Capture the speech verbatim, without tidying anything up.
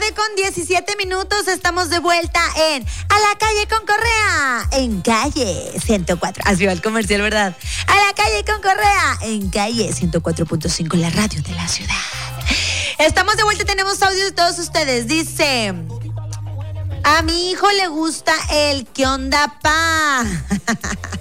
tarde con diecisiete minutos, estamos de vuelta en A la Calle con Correa, en Calle ciento cuatro. Así va el comercial, ¿verdad? A la Calle con Correa, en Calle ciento cuatro punto cinco, la radio de la ciudad. Estamos de vuelta, tenemos audios de todos ustedes. Dice: a mi hijo le gusta el ¿qué onda, pa?